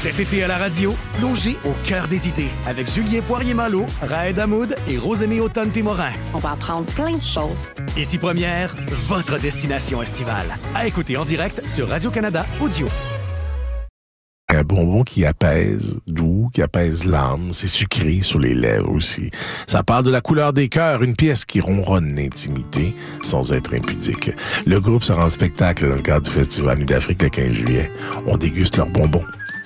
Cet été à la radio, plongez au cœur des idées avec Julien Poirier-Malo, Raed Hamoud et Rosémie Automne-Témorin. On va apprendre plein de choses. Ici Première, votre destination estivale. À écouter en direct sur Radio-Canada Audio. Un bonbon qui apaise, doux, qui apaise l'âme, c'est sucré sur les lèvres aussi. Ça parle de la couleur des cœurs, une pièce qui ronronne l'intimité sans être impudique. Le groupe sera en spectacle dans le cadre du Festival Nuit d'Afrique le 15 juillet. On déguste leurs bonbons.